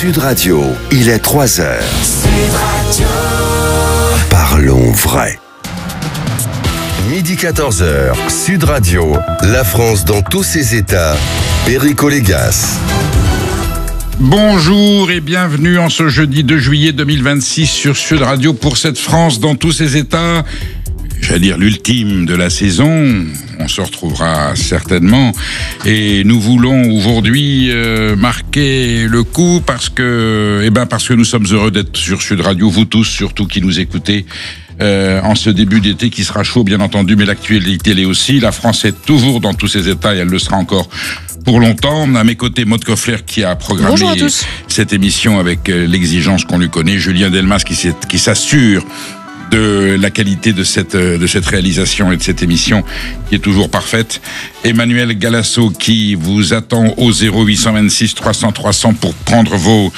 Sud Radio, il est 3h. Sud Radio. Parlons vrai. Midi 14h, Sud Radio, la France dans tous ses états, Perico Légas. Bonjour et bienvenue en ce jeudi 2 juillet 2026 sur Sud Radio pour cette France dans tous ses états. J'allais dire l'ultime de la saison, on se retrouvera certainement et nous voulons aujourd'hui marquer le coup parce que nous sommes heureux d'être sur Sud Radio, vous tous surtout qui nous écoutez en ce début d'été qui sera chaud bien entendu, mais l'actualité l'est aussi. La France est toujours dans tous ses états et elle le sera encore pour longtemps. À mes côtés, Maud Koffler qui a programmé cette émission avec l'exigence qu'on lui connaît, Julien Delmas qui s'assure de la qualité de cette réalisation et de cette émission qui est toujours parfaite. Emmanuel Galasso qui vous attend au 0826 300 300 pour prendre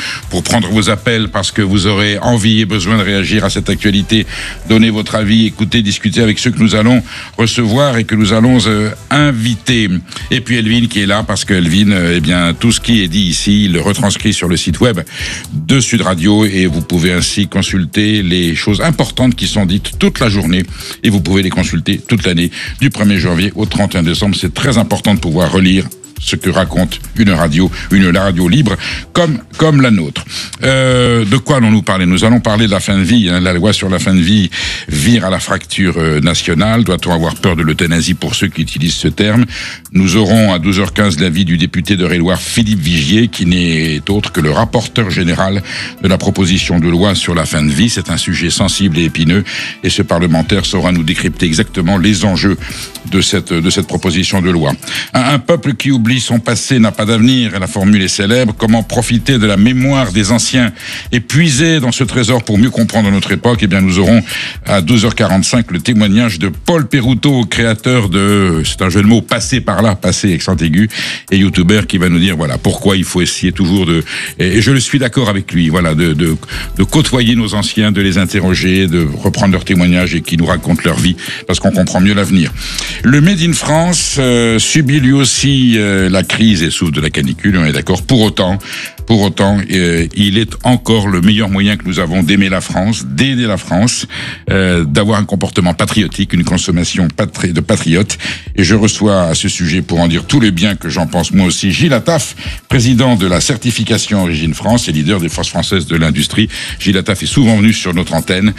vos appels parce que vous aurez envie et besoin de réagir à cette actualité, donner votre avis, écouter, discuter avec ceux que nous allons recevoir et que nous allons inviter. Et puis Elvin qui est là parce que Elvin, tout ce qui est dit ici, il le retranscrit sur le site web de Sud Radio et vous pouvez ainsi consulter les choses importantes qui sont dites toute la journée et vous pouvez les consulter toute l'année du 1er janvier au 31 décembre. C'est très important de pouvoir relire ce que raconte la radio libre comme la nôtre. De quoi allons-nous parler ? Nous allons parler de la fin de vie. La loi sur la fin de vie vire à la fracture nationale. Doit-on avoir peur de l'euthanasie pour ceux qui utilisent ce terme ? Nous aurons à 12h15 l'avis du député d'Eure-et-Loir Philippe Vigier, qui n'est autre que le rapporteur général de la proposition de loi sur la fin de vie. C'est un sujet sensible et épineux, et ce parlementaire saura nous décrypter exactement les enjeux de cette proposition de loi. Un peuple qui oublie son passé n'a pas d'avenir, et la formule est célèbre. Comment profiter de la mémoire des anciens et puiser dans ce trésor pour mieux comprendre notre époque ? Nous aurons à 12h45 le témoignage de Paul Peruto, créateur de, c'est un jeu de mots, passé par là, passé accent aigu, et youtubeur qui va nous dire pourquoi il faut essayer toujours et je le suis d'accord avec lui, de côtoyer nos anciens, de les interroger, de reprendre leurs témoignages et qui nous racontent leur vie parce qu'on comprend mieux l'avenir. Le Made in France subit lui aussi la crise et souffre de la canicule, on est d'accord. Pour autant, il est encore le meilleur moyen que nous avons d'aimer la France, d'aider la France, d'avoir un comportement patriotique, une consommation de patriotes. Et je reçois à ce sujet, pour en dire tout le bien que j'en pense moi aussi, Gilles Attaf, président de la certification Origine France et leader des forces françaises de l'industrie. Gilles Attaf est souvent venu sur notre antenne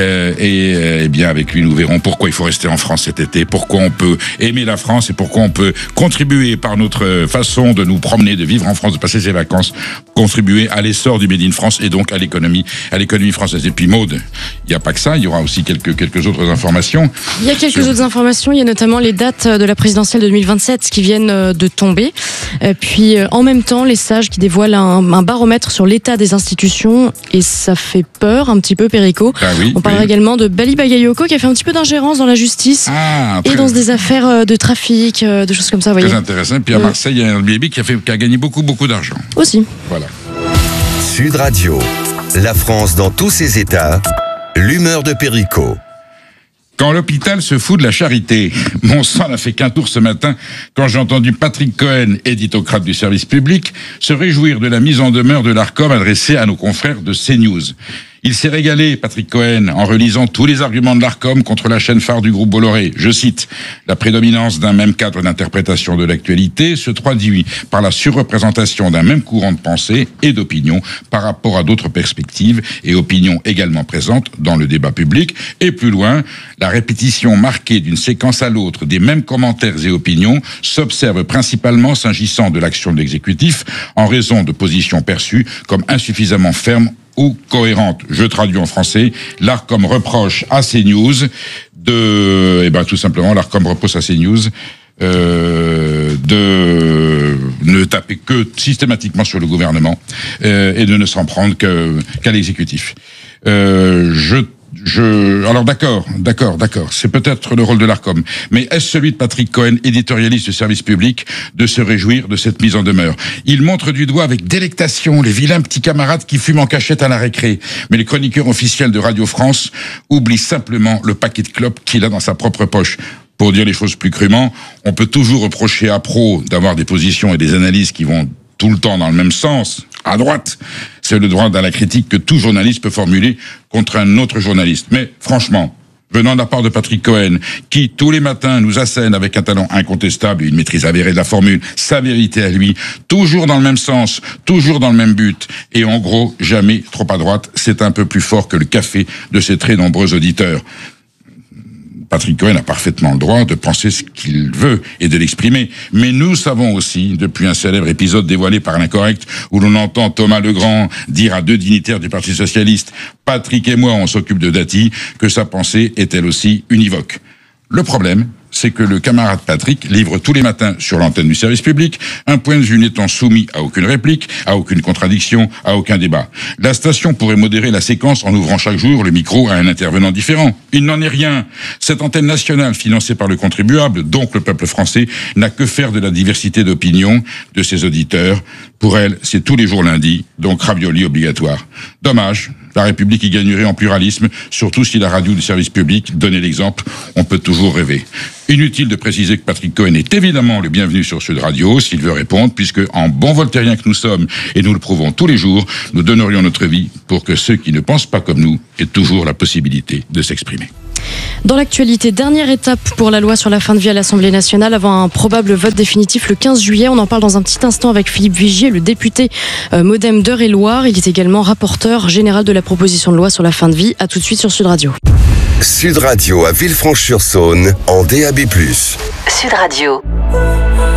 avec lui nous verrons pourquoi il faut rester en France cet été, pourquoi on peut aimer la France et pourquoi on peut contribuer par notre façon de nous promener, de vivre en France, de passer ses vacances, contribuer à l'essor du Made in France et donc à l'économie française. Et puis Maud, il n'y a pas que ça, il y aura aussi quelques autres informations. Il y a quelques autres informations, il y a notamment les dates de la présidentielle de 2027 qui viennent de tomber. Puis en même temps, les sages qui dévoilent un baromètre sur l'état des institutions et ça fait peur un petit peu, Perico. On parlera également de Bali Bagayoko qui a fait un petit peu d'ingérence dans la justice et dans des affaires de trafic, de choses comme ça. Très intéressant. Puis à Marseille, il y a un Airbnb qui a gagné beaucoup d'argent. Aussi. Voilà. Sud Radio, la France dans tous ses états, l'humeur de Perico. Quand l'hôpital se fout de la charité, mon sang n'a fait qu'un tour ce matin quand j'ai entendu Patrick Cohen, éditocrate du service public, se réjouir de la mise en demeure de l'ARCOM adressée à nos confrères de CNews. Il s'est régalé, Patrick Cohen, en relisant tous les arguments de l'ARCOM contre la chaîne phare du groupe Bolloré. Je cite, « La prédominance d'un même cadre d'interprétation de l'actualité se traduit par la surreprésentation d'un même courant de pensée et d'opinion par rapport à d'autres perspectives et opinions également présentes dans le débat public. Et plus loin, la répétition marquée d'une séquence à l'autre des mêmes commentaires et opinions s'observe principalement s'agissant de l'action de l'exécutif en raison de positions perçues comme insuffisamment fermes ou cohérente. Je traduis en français, l'ARCOM reproche à CNews tout simplement, l'ARCOM reproche à CNews de ne taper que systématiquement sur le gouvernement et de ne s'en prendre qu'à l'exécutif. Alors d'accord, c'est peut-être le rôle de l'ARCOM, mais est-ce celui de Patrick Cohen, éditorialiste du service public, de se réjouir de cette mise en demeure ? Il montre du doigt avec délectation les vilains petits camarades qui fument en cachette à la récré, mais les chroniqueurs officiels de Radio France oublient simplement le paquet de clopes qu'il a dans sa propre poche. Pour dire les choses plus crûment, on peut toujours reprocher à Pro d'avoir des positions et des analyses qui vont tout le temps dans le même sens, à droite. C'est le droit à la critique que tout journaliste peut formuler contre un autre journaliste. Mais franchement, venant de la part de Patrick Cohen, qui tous les matins nous assène avec un talent incontestable et une maîtrise avérée de la formule, sa vérité à lui, toujours dans le même sens, toujours dans le même but, et en gros, jamais trop à droite, c'est un peu plus fort que le café de ses très nombreux auditeurs. Patrick Cohen a parfaitement le droit de penser ce qu'il veut et de l'exprimer. Mais nous savons aussi, depuis un célèbre épisode dévoilé par l'Incorrect, où l'on entend Thomas Legrand dire à 2 dignitaires du Parti Socialiste « Patrick et moi, on s'occupe de Dati », que sa pensée est elle aussi univoque. Le problème, c'est que le camarade Patrick livre tous les matins sur l'antenne du service public un point de vue n'étant soumis à aucune réplique, à aucune contradiction, à aucun débat. La station pourrait modérer la séquence en ouvrant chaque jour le micro à un intervenant différent. Il n'en est rien. Cette antenne nationale financée par le contribuable, donc le peuple français, n'a que faire de la diversité d'opinion de ses auditeurs. Pour elle, c'est tous les jours lundi, donc ravioli obligatoire. Dommage. La République y gagnerait en pluralisme, surtout si la radio du service public donnait l'exemple. On peut toujours rêver. Inutile de préciser que Patrick Cohen est évidemment le bienvenu sur Sud Radio s'il veut répondre, puisque en bon voltairien que nous sommes, et nous le prouvons tous les jours, nous donnerions notre vie pour que ceux qui ne pensent pas comme nous aient toujours la possibilité de s'exprimer. Dans l'actualité, dernière étape pour la loi sur la fin de vie à l'Assemblée nationale avant un probable vote définitif le 15 juillet. On en parle dans un petit instant avec Philippe Vigier, le député Modem d'Eure-et-Loir. Il est également rapporteur général de la proposition de loi sur la fin de vie. À tout de suite sur Sud Radio. Sud Radio à Villefranche-sur-Saône en DAB+. Sud Radio.